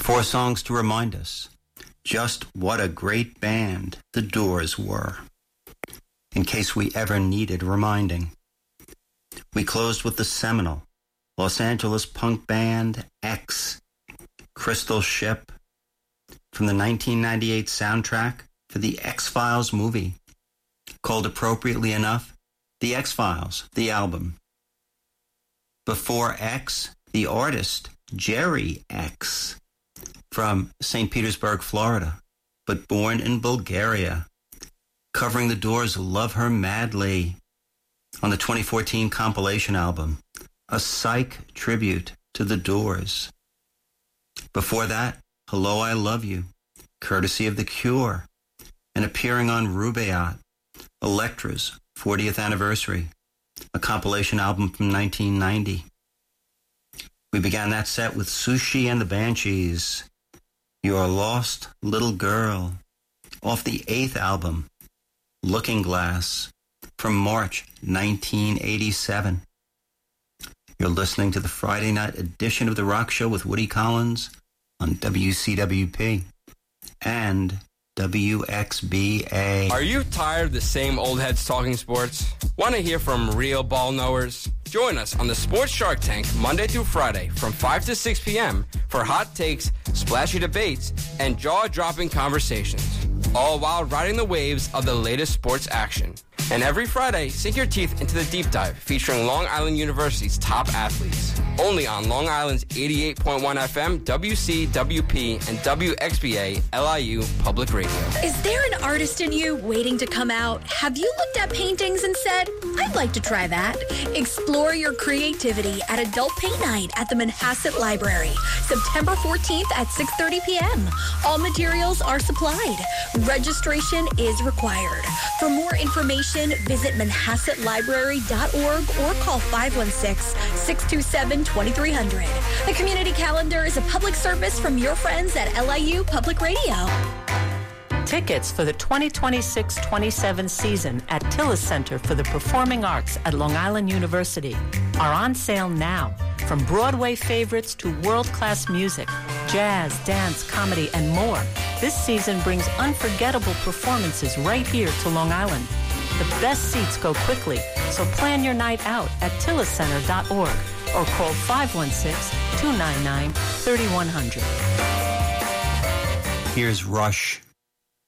Four songs to remind us just what a great band the Doors were, in case we ever needed reminding. We closed with the seminal Los Angeles punk band X, Crystal Ship, from the 1998 soundtrack for the X-Files movie, called appropriately enough, The X-Files, the album. Before X, the artist Jerry X, from St. Petersburg, Florida, but born in Bulgaria, covering the Doors' Love Her Madly on the 2014 compilation album, a psych tribute to the Doors. Before that, Hello, I Love You, courtesy of The Cure, and appearing on Rubaiyat, Elektra's 40th anniversary, a compilation album from 1990. We began that set with Sushi and the Banshees, Your Lost Little Girl, off the 8th album, Looking Glass, from March 1987. You're listening to the Friday night edition of The Rock Show with Woody Collins on WCWP and WXBA. Are you tired of the same old heads talking sports? Want to hear from real ball knowers? Join us on the Sports Shark Tank Monday through Friday from 5 to 6 p.m. for hot takes, splashy debates, and jaw-dropping conversations, all while riding the waves of the latest sports action. And every Friday, sink your teeth into the deep dive featuring Long Island University's top athletes. Only on Long Island's 88.1 FM, WCWP, and WXBA LIU Public Radio. Is there an artist in you waiting to come out? Have you looked at paintings and said, I'd like to try that? Explore your creativity at Adult Paint Night at the Manhasset Library, September 14th at 6:30 p.m. All materials are supplied. Registration is required. For more information, visit manhassetlibrary.org or call 516-627-2300. The community calendar is a public service from your friends at LIU Public Radio. Tickets for the 2026-27 season at Tillis Center for the Performing Arts at Long Island University are on sale now. From Broadway favorites to world-class music, jazz, dance, comedy, and more, this season brings unforgettable performances right here to Long Island. The best seats go quickly, so plan your night out at tilliscenter.org or call 516-299-3100. Here's Rush